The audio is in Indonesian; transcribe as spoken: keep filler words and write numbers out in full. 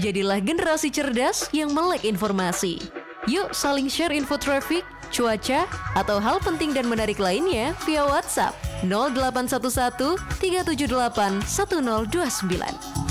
Jadilah generasi cerdas yang melek informasi. Yuk saling share info traffic, cuaca, atau hal penting dan menarik lainnya via WhatsApp nol delapan satu satu tiga tujuh delapan satu nol dua sembilan.